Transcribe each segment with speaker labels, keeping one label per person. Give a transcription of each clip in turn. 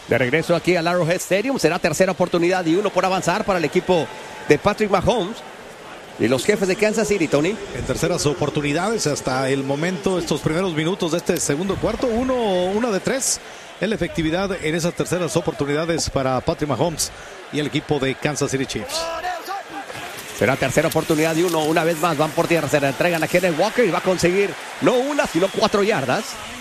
Speaker 1: De regreso aquí al Arrowhead Stadium, será tercera oportunidad y 1 por avanzar para el equipo de Patrick Mahomes y los jefes de Kansas City, Tony.
Speaker 2: En terceras oportunidades hasta el momento, estos primeros minutos de este segundo cuarto, uno de 3 en la efectividad en esas terceras oportunidades para Patrick Mahomes y el equipo de Kansas City Chiefs.
Speaker 1: Será tercera oportunidad y 1, una vez más van por tierra, se la entregan a Kenneth Walker y va a conseguir no 1, sino 4 yardas.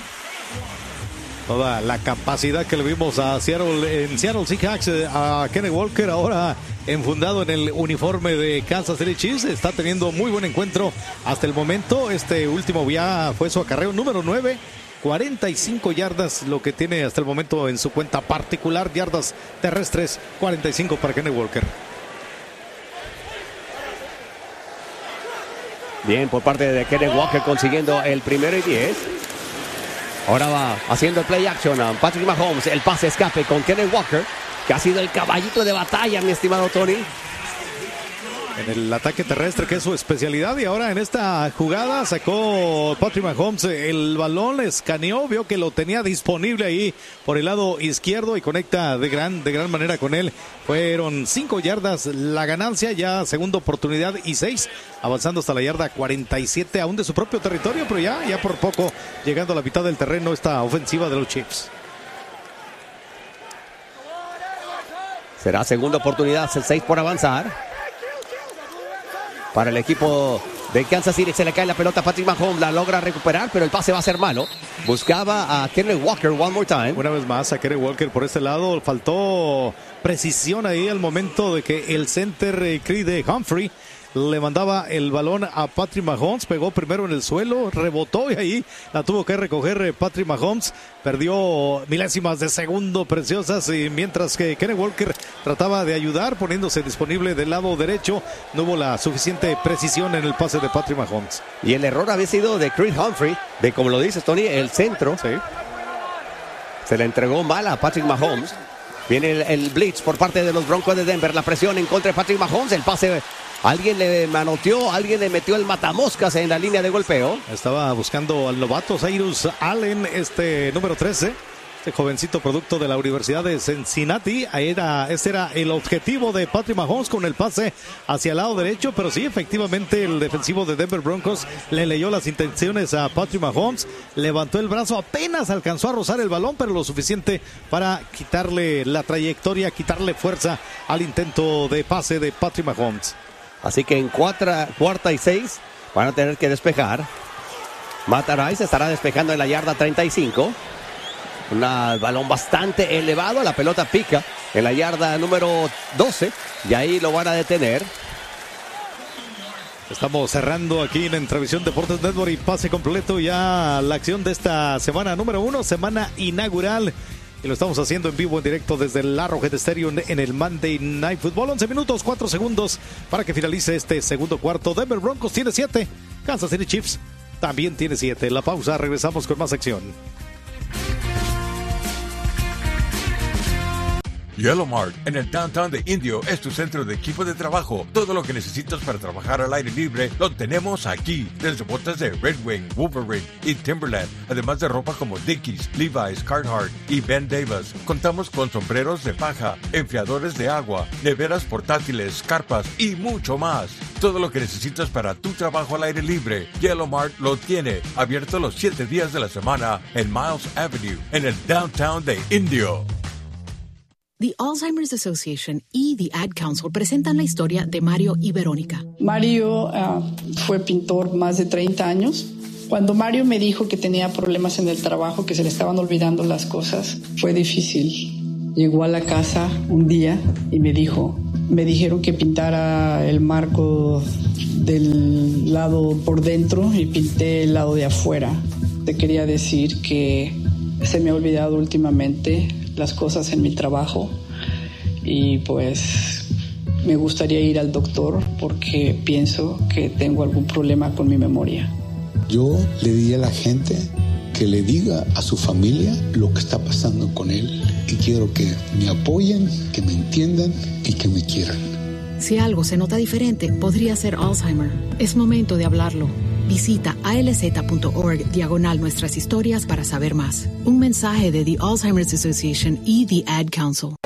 Speaker 2: Toda la capacidad que le vimos a en Seattle Seahawks, a Kenneth Walker, ahora enfundado en el uniforme de Kansas City Chiefs, está teniendo muy buen encuentro hasta el momento. Este último ya fue su acarreo número 9, 45 yardas lo que tiene hasta el momento en su cuenta particular, yardas terrestres, 45 para Kenneth Walker.
Speaker 1: Bien, por parte de Kenneth Walker consiguiendo el 1º y 10. Ahora va haciendo el play action a Patrick Mahomes. El pase escape con Kenneth Walker, que ha sido el caballito de batalla, mi estimado Tony.
Speaker 2: En el ataque terrestre, que es su especialidad. Y ahora en esta jugada sacó Patrick Mahomes el balón, escaneó, vio que lo tenía disponible ahí por el lado izquierdo y conecta de gran manera con él. Fueron 5 yardas la ganancia, ya segunda oportunidad y 6, avanzando hasta la yarda 47, aún de su propio territorio, pero ya por poco llegando a la mitad del terreno esta ofensiva de los Chiefs.
Speaker 1: Será segunda oportunidad, 6 por avanzar. Para el equipo de Kansas City, se le cae la pelota a Patrick Mahomes, la logra recuperar, pero el pase va a ser malo. Buscaba a Kenneth Walker one more time.
Speaker 2: Una vez más a Kenneth Walker por este lado, faltó precisión ahí al momento de que el center Creed Humphrey le mandaba el balón a Patrick Mahomes, pegó primero en el suelo, rebotó y ahí la tuvo que recoger Patrick Mahomes, perdió milésimas de segundo preciosas, y mientras que Kenneth Walker trataba de ayudar poniéndose disponible del lado derecho, no hubo la suficiente precisión en el pase de Patrick Mahomes.
Speaker 1: Y el error había sido de Creed Humphrey, de como lo dices Tony, el centro.
Speaker 2: Sí.
Speaker 1: Se le entregó mal a Patrick Mahomes. Viene el blitz por parte de los Broncos de Denver, la presión en contra de Patrick Mahomes, el pase. Alguien le manoteó, alguien le metió el matamoscas en la línea de golpeo.
Speaker 2: Estaba buscando al novato Cyrus Allen, número 13. Este jovencito producto de la Universidad de Cincinnati. Ese era el objetivo de Patrick Mahomes con el pase hacia el lado derecho, pero sí, efectivamente el defensivo de Denver Broncos le leyó las intenciones a Patrick Mahomes, levantó el brazo, apenas alcanzó a rozar el balón, pero lo suficiente para quitarle la trayectoria, quitarle fuerza al intento de pase de Patrick Mahomes.
Speaker 1: Así que en cuarta y 6 van a tener que despejar. Matt Rice estará despejando en la yarda 35. Un balón bastante elevado, la pelota pica en la yarda número 12 y ahí lo van a detener.
Speaker 2: Estamos cerrando aquí en Entrevisión Deportes Network y pase completo ya la acción de esta semana número 1, semana inaugural. Y lo estamos haciendo en vivo, en directo desde el Arrowhead Stadium en el Monday Night Football. 11 minutos, 4 segundos para que finalice este segundo cuarto. Denver Broncos tiene 7, Kansas City Chiefs también tiene 7. La pausa, regresamos con más acción.
Speaker 3: Yellow Mart en el downtown de Indio es tu centro de equipo de trabajo. Todo lo que necesitas para trabajar al aire libre lo tenemos aquí. Desde botas de Red Wing, Wolverine y Timberland, además de ropa como Dickies, Levi's, Carhartt y Ben Davis. Contamos con sombreros de paja, enfriadores de agua, neveras portátiles, carpas y mucho más. Todo lo que necesitas para tu trabajo al aire libre, Yellow Mart lo tiene. Abierto los 7 días de la semana en Miles Avenue, en el downtown de Indio.
Speaker 4: The Alzheimer's Association y The Ad Council presentan la historia de Mario y Verónica.
Speaker 5: Mario fue pintor más de 30 años. Cuando Mario me dijo que tenía problemas en el trabajo, que se le estaban olvidando las cosas, fue difícil. Llegó a la casa un día y me dijeron que pintara el marco del lado por dentro y pinté el lado de afuera. Te quería decir que se me ha olvidado últimamente las cosas en mi trabajo y pues me gustaría ir al doctor porque pienso que tengo algún problema con mi memoria.
Speaker 6: Yo le diría a la gente que le diga a su familia lo que está pasando con él y quiero que me apoyen, que me entiendan y que me quieran.
Speaker 4: Si algo se nota diferente, podría ser Alzheimer. Es momento de hablarlo. Visita alz.org/nuestras historias para saber más. Un mensaje de The Alzheimer's Association y The Ad Council.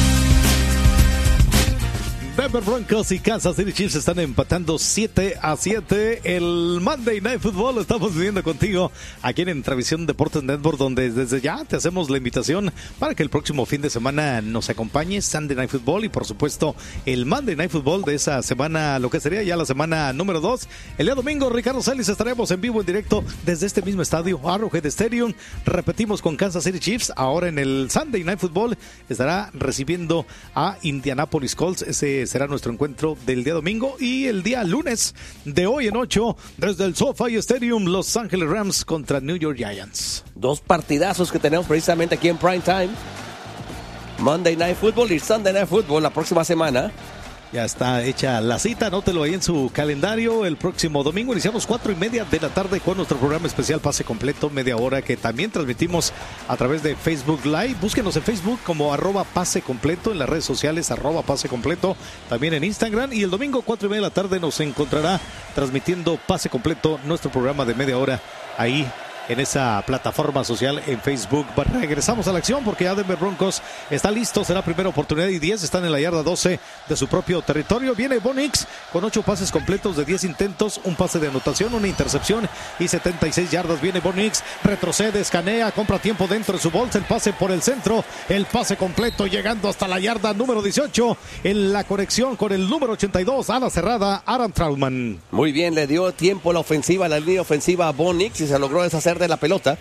Speaker 2: Denver Broncos y Kansas City Chiefs están empatando 7-7. El Monday Night Football lo estamos viviendo contigo aquí en Entravisión Deportes Network, donde desde ya te hacemos la invitación para que el próximo fin de semana nos acompañes. Sunday Night Football y por supuesto el Monday Night Football de esa semana, lo que sería ya la semana número 2. El día domingo, Ricardo Celis, estaremos en vivo, en directo desde este mismo estadio, Arrowhead Stadium. Repetimos con Kansas City Chiefs. Ahora en el Sunday Night Football estará recibiendo a Indianapolis Colts. Ese será nuestro encuentro del día domingo. Y el día lunes de hoy en 8, desde el SoFi Stadium, Los Ángeles Rams contra New York Giants.
Speaker 1: Dos partidazos que tenemos precisamente aquí en Prime Time. Monday Night Football y Sunday Night Football la próxima semana.
Speaker 2: Ya está hecha la cita, anótelo ahí en su calendario. El próximo domingo iniciamos 4:30 de la tarde con nuestro programa especial Pase Completo, media hora, que también transmitimos a través de Facebook Live. Búsquenos en Facebook como @Pase Completo, en las redes sociales @Pase Completo, también en Instagram. Y el domingo 4:30 de la tarde nos encontrará transmitiendo Pase Completo, nuestro programa de media hora, ahí en esa plataforma social en Facebook. Regresamos a la acción porque ya Denver Broncos está listo. Será primera oportunidad y 10. Están en la yarda 12 de su propio territorio. Viene Bo Nix con 8 pases completos de 10 intentos, un pase de anotación, una intercepción y 76 yardas. Viene Bo Nix, retrocede, escanea, compra tiempo dentro de su bolsa. El pase por el centro, el pase completo llegando hasta la yarda número 18. En la conexión con el número 82, ala cerrada, Aaron Trautman.
Speaker 1: Muy bien, le dio tiempo la ofensiva, la línea ofensiva a Bo Nix y se logró deshacer de la pelota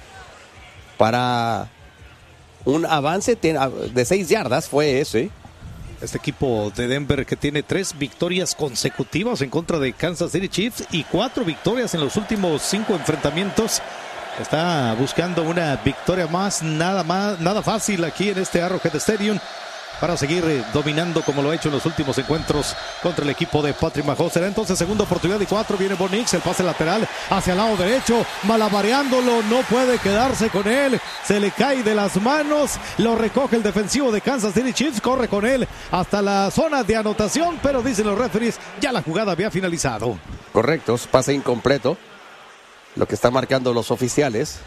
Speaker 1: para un avance de 6 yardas. Fue ese.
Speaker 2: Este equipo de Denver que tiene 3 victorias consecutivas en contra de Kansas City Chiefs y 4 victorias en los últimos 5 enfrentamientos. Está buscando una victoria más, nada fácil aquí en este Arrowhead Stadium, para seguir dominando como lo ha hecho en los últimos encuentros contra el equipo de Patrick Mahomes. Será entonces segunda oportunidad y 4. Viene Bo Nix, el pase lateral hacia el lado derecho, malabareándolo, no puede quedarse con él, se le cae de las manos, lo recoge el defensivo de Kansas City Chiefs, corre con él hasta la zona de anotación, pero dicen los referees, ya la jugada había finalizado.
Speaker 1: Correcto, pase incompleto, lo que están marcando los oficiales.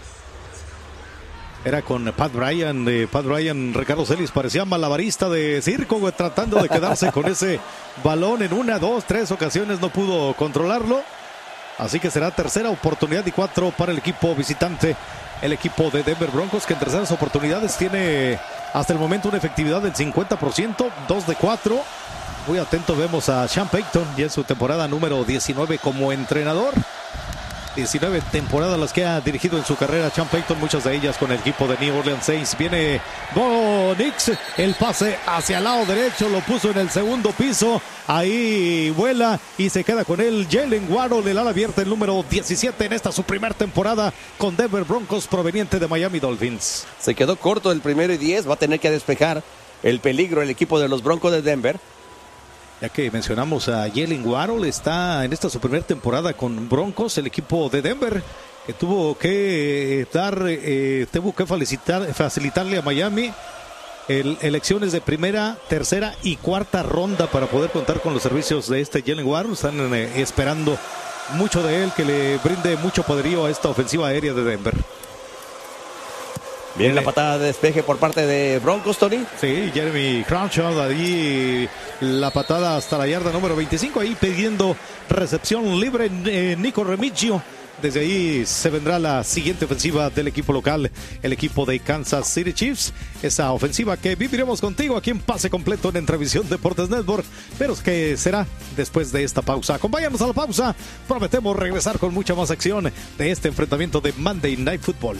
Speaker 2: Era con Pat Bryan, Ricardo Celis parecía malabarista de circo, tratando de quedarse con ese balón en 1, 2, 3 ocasiones, no pudo controlarlo. Así que será tercera oportunidad y 4 para el equipo visitante, el equipo de Denver Broncos, que en terceras oportunidades tiene hasta el momento una efectividad del 50%, 2 de 4. Muy atento vemos a Sean Payton y en su temporada número 19 como entrenador. 19 temporadas las que ha dirigido en su carrera Sean Payton, muchas de ellas con el equipo de New Orleans Saints. Viene Bo Nix, el pase hacia el lado derecho, lo puso en el segundo piso, ahí vuela y se queda con él Jalen Waddle, el ala abierta, el número 17 en esta su primera temporada con Denver Broncos, proveniente de Miami Dolphins.
Speaker 1: Se quedó corto el 1 y 10, va a tener que despejar el peligro el equipo de los Broncos de Denver.
Speaker 2: Ya que mencionamos a Jalen Waddle, está en esta su primera temporada con Broncos, el equipo de Denver, que tuvo que facilitarle a Miami elecciones de primera, tercera y cuarta ronda para poder contar con los servicios de este Jalen Waddle. Están esperando mucho de él, que le brinde mucho poderío a esta ofensiva aérea de Denver.
Speaker 1: Viene la patada de despeje por parte de Broncos, Tony.
Speaker 2: Sí, Jeremy Crenshaw, ahí la patada hasta la yarda número 25, ahí pidiendo recepción libre Nico Remigio. Desde ahí se vendrá la siguiente ofensiva del equipo local, el equipo de Kansas City Chiefs. Esa ofensiva que viviremos contigo aquí en Pase Completo en Entravisión Deportes Network, pero que será después de esta pausa. Acompáñanos a la pausa, prometemos regresar con mucha más acción de este enfrentamiento de Monday Night Football.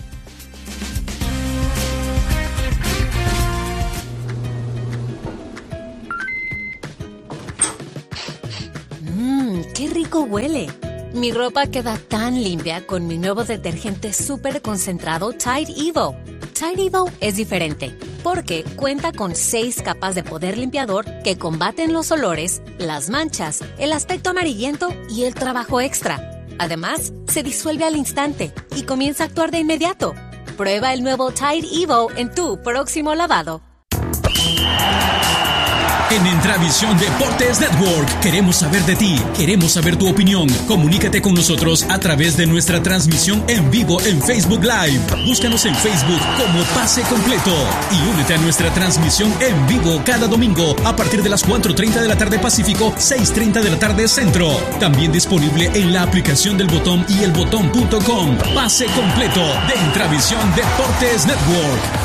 Speaker 7: ¡Qué rico huele! Mi ropa queda tan limpia con mi nuevo detergente súper concentrado Tide Evo. Tide Evo es diferente porque cuenta con 6 capas de poder limpiador que combaten los olores, las manchas, el aspecto amarillento y el trabajo extra. Además, se disuelve al instante y comienza a actuar de inmediato. Prueba el nuevo Tide Evo en tu próximo lavado.
Speaker 8: En Entravisión Deportes Network queremos saber de ti, queremos saber tu opinión. Comunícate con nosotros a través de nuestra transmisión en vivo en Facebook Live. Búscanos en Facebook como Pase Completo y únete a nuestra transmisión en vivo cada domingo a partir de las 4:30 de la tarde Pacífico, 6:30 de la tarde Centro. También disponible en la aplicación del Botón y elbotón.com. Pase Completo de Entravisión Deportes Network.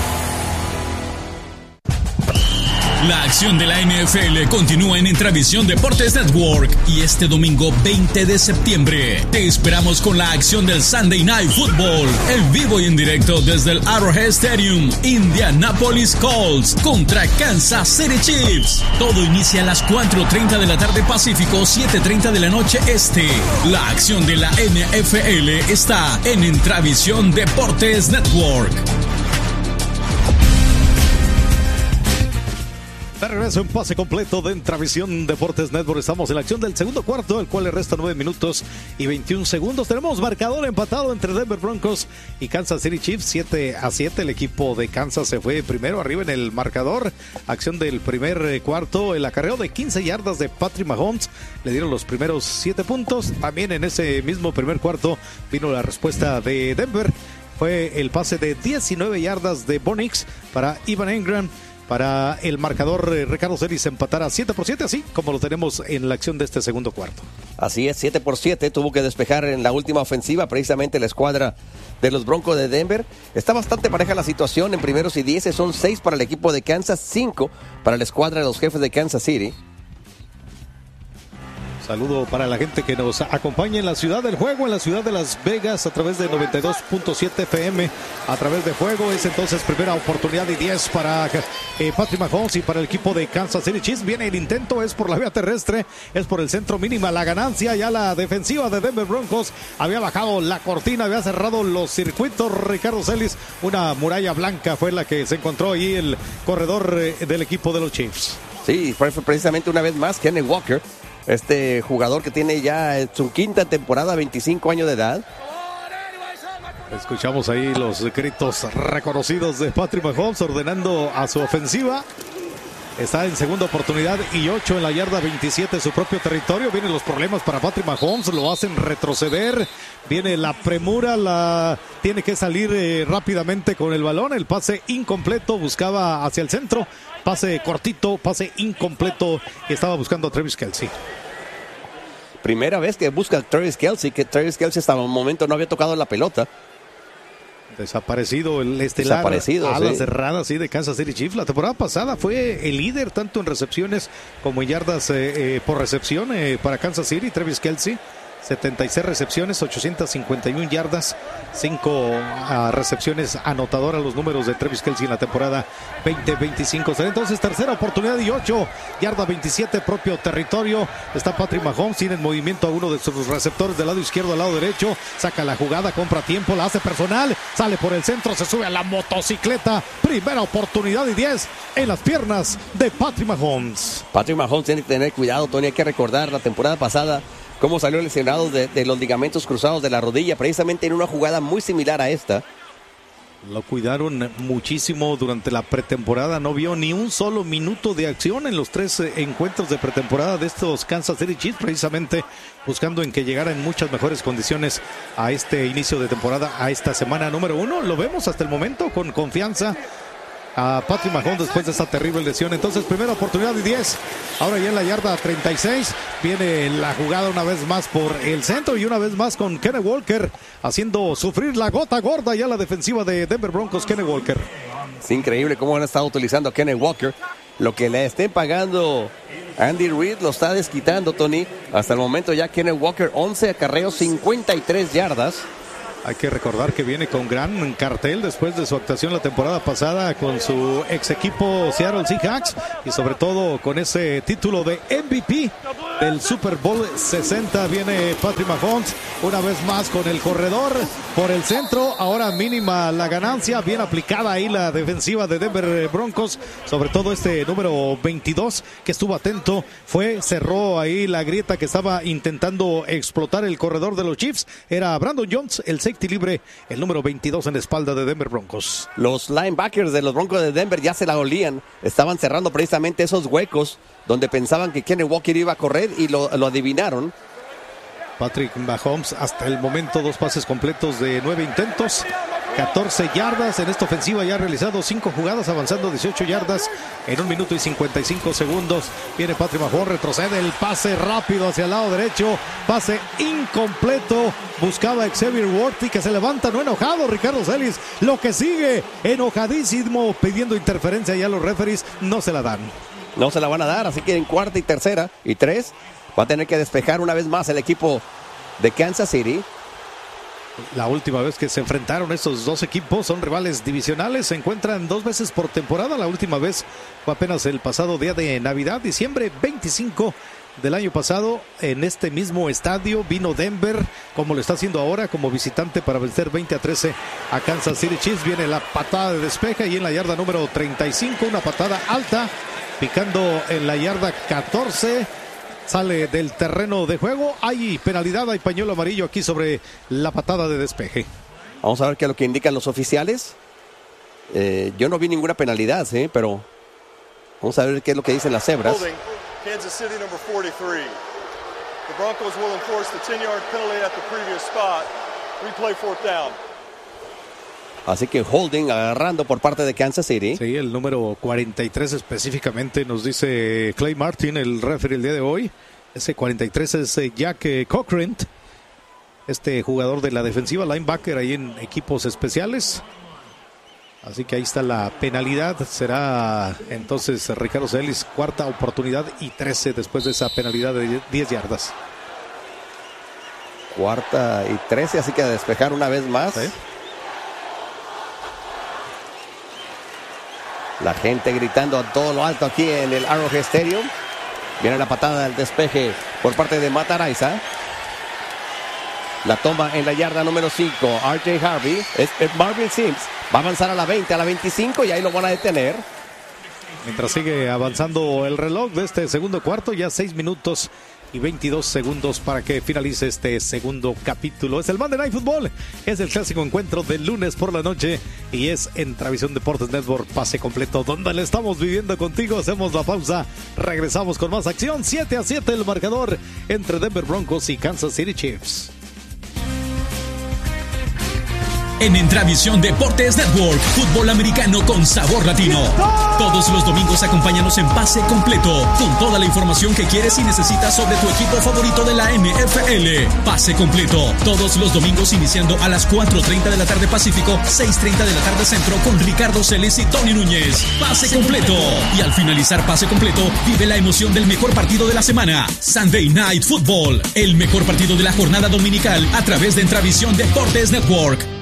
Speaker 8: La acción de la NFL continúa en Entravisión Deportes Network y este domingo 20 de septiembre te esperamos con la acción del Sunday Night Football en vivo y en directo desde el Arrowhead Stadium. Indianapolis Colts contra Kansas City Chiefs. Todo inicia a las 4:30 de la tarde Pacífico, 7:30 de la noche Este. La acción de la NFL está en Entravisión Deportes Network.
Speaker 2: De regreso en Pase Completo de Entravisión Deportes Network. Estamos en la acción del segundo cuarto, el cual le resta 9 minutos y 21 segundos. Tenemos marcador empatado entre Denver Broncos y Kansas City Chiefs, 7-7. El equipo de Kansas se fue primero arriba en el marcador. Acción del primer cuarto, el acarreo de 15 yardas de Patrick Mahomes le dieron los primeros 7 puntos. También en ese mismo primer cuarto vino la respuesta de Denver. Fue el pase de 19 yardas de Bo Nix para Evan Engram. Para el marcador, Ricardo Celis empatar a 7-7, así como lo tenemos en la acción de este segundo cuarto.
Speaker 1: Así es, 7-7, tuvo que despejar en la última ofensiva, precisamente la escuadra de los Broncos de Denver. Está bastante pareja la situación, en primeros y 10 son 6 para el equipo de Kansas, 5 para la escuadra de los Jefes de Kansas City.
Speaker 2: Saludo para la gente que nos acompaña en la ciudad del juego, en la ciudad de Las Vegas, a través de 92.7 FM, a través de juego. Es entonces primera oportunidad y 10 para Patrick Mahomes y para el equipo de Kansas City Chiefs. Viene el intento, es por la vía terrestre, es por el centro, mínima la ganancia. Ya la defensiva de Denver Broncos había bajado la cortina, había cerrado los circuitos. Ricardo Celis, una muralla blanca fue la que se encontró ahí el corredor del equipo de los Chiefs.
Speaker 1: Sí, fue precisamente una vez más Kenneth Walker. Este jugador que tiene ya su quinta temporada, 25 años de edad.
Speaker 2: Escuchamos ahí los gritos reconocidos de Patrick Mahomes ordenando a su ofensiva. Está en segunda oportunidad y 8 en la yarda 27 su propio territorio. Vienen los problemas para Patrick Mahomes, lo hacen retroceder. Viene la premura, tiene que salir rápidamente con el balón. El pase incompleto, buscaba hacia el centro. Pase cortito, pase incompleto. Estaba buscando a Travis Kelce.
Speaker 1: Primera vez que busca a Travis Kelce, que Travis Kelce hasta el momento no había tocado la pelota.
Speaker 2: Desaparecido el estelar, alas cerradas de Kansas City Chiefs. La temporada pasada fue el líder tanto en recepciones como en yardas por recepción para Kansas City. Travis Kelce, 76 recepciones, 851 yardas, 5 recepciones anotadoras, los números de Travis Kelce en la temporada 2025. Entonces tercera oportunidad y 8, yarda 27, propio territorio. Está Patrick Mahomes, tiene en movimiento a uno de sus receptores del lado izquierdo al lado derecho, saca la jugada, compra tiempo, la hace personal, sale por el centro, se sube a la motocicleta. Primera oportunidad y 10 en las piernas de Patrick Mahomes.
Speaker 1: Patrick Mahomes tiene que tener cuidado, Tony, hay que recordar la temporada pasada cómo salió lesionado de los ligamentos cruzados de la rodilla, precisamente en una jugada muy similar a esta.
Speaker 2: Lo cuidaron muchísimo durante la pretemporada, no vio ni un solo minuto de acción en los 3 encuentros de pretemporada de estos Kansas City Chiefs, precisamente buscando en que llegara en muchas mejores condiciones a este inicio de temporada, a esta semana número 1. Lo vemos hasta el momento con confianza a Patrick Mahomes después de esta terrible lesión. Entonces primera oportunidad y 10, ahora ya en la yarda 36 viene la jugada una vez más por el centro y una vez más con Kenneth Walker haciendo sufrir la gota gorda ya la defensiva de Denver Broncos. Kenneth Walker,
Speaker 1: es increíble cómo han estado utilizando a Kenneth Walker. Lo que le estén pagando Andy Reid lo está desquitando, Tony. Hasta el momento ya Kenneth Walker 11 acarreos, 53 yardas.
Speaker 2: Hay que recordar que viene con gran cartel después de su actuación la temporada pasada con su ex equipo Seattle Seahawks y sobre todo con ese título de MVP del Super Bowl 60. Viene Patrick Mahomes una vez más con el corredor por el centro. Ahora mínima la ganancia. Bien aplicada ahí la defensiva de Denver Broncos. Sobre todo este número 22 que estuvo atento. Cerró ahí la grieta que estaba intentando explotar el corredor de los Chiefs. Era Brandon Jones, el safety libre, el número 22 en la espalda de Denver Broncos.
Speaker 1: Los linebackers de los Broncos de Denver ya se la olían. Estaban cerrando precisamente esos huecos donde pensaban que Kenneth Walker iba a correr y lo adivinaron.
Speaker 2: Patrick Mahomes hasta el momento 2 pases completos de 9 intentos, 14 yardas. En esta ofensiva ya ha realizado 5 jugadas, avanzando 18 yardas en 1 minuto y 55 segundos. Viene Patrick Mahomes, retrocede el pase rápido hacia el lado derecho, pase incompleto. Buscaba a Xavier Worthy, que se levanta, no enojado Ricardo Celis, lo que sigue enojadísimo, pidiendo interferencia. Ya los referees no se la dan.
Speaker 1: No se la van a dar, así que en 4ª y 3ª y 3 va a tener que despejar una vez más el equipo de Kansas City.
Speaker 2: La última vez que se enfrentaron estos dos equipos, son rivales divisionales, se encuentran 2 veces por temporada. La última vez fue apenas el pasado día de Navidad, diciembre 25 del año pasado. En este mismo estadio vino Denver, como lo está haciendo ahora, como visitante para vencer 20-13 a Kansas City Chiefs. Viene la patada de despeje y en la yarda número 35, una patada alta, picando en la yarda 14. Sale del terreno de juego. Hay penalidad, hay pañuelo amarillo aquí sobre la patada de despeje.
Speaker 1: Vamos a ver qué es lo que indican los oficiales. Yo no vi ninguna penalidad, ¿sí? Pero vamos a ver qué es lo que dicen las cebras.
Speaker 9: Kansas City number 43. The Broncos will enforce the 10-yard penalty at the previous spot. Replay 4th down.
Speaker 1: Así que holding, agarrando por parte de Kansas City.
Speaker 2: Sí, el número 43 específicamente, nos dice Clay Martin, el referee el día de hoy. Ese 43 es Jack Cochran, este jugador de la defensiva, linebacker ahí en equipos especiales. Así que ahí está la penalidad. Será entonces Ricardo Celis, 4ª oportunidad y 13 después de esa penalidad de 10 yardas.
Speaker 1: 4ª y 13, así que a despejar una vez más. ¿Sí? La gente gritando a todo lo alto aquí en el Arrowhead Stadium. Viene la patada del despeje por parte de Matt Araiza. La toma en la yarda número 5. RJ Harvey. Es Marvin Sims. Va a avanzar a la 20, a la 25 y ahí lo van a detener.
Speaker 2: Mientras sigue avanzando el reloj de este segundo cuarto, ya 6 minutos y 22 segundos para que finalice este segundo capítulo. Es el Monday Night Football, es el clásico encuentro del lunes por la noche y es en Travisión Deportes Network, pase completo, donde le estamos viviendo contigo. Hacemos la pausa, regresamos con más acción. 7-7 el marcador entre Denver Broncos y Kansas City Chiefs.
Speaker 8: En Entravisión Deportes Network, fútbol americano con sabor latino. Todos los domingos acompáñanos en Pase Completo, con toda la información que quieres y necesitas sobre tu equipo favorito de la NFL. Pase Completo, todos los domingos iniciando a las 4:30 de la tarde Pacífico, 6:30 de la tarde Centro, con Ricardo Celis y Tony Núñez. Pase Completo. Y al finalizar Pase Completo, vive la emoción del mejor partido de la semana, Sunday Night Football, el mejor partido de la jornada dominical a través de Entravisión Deportes Network.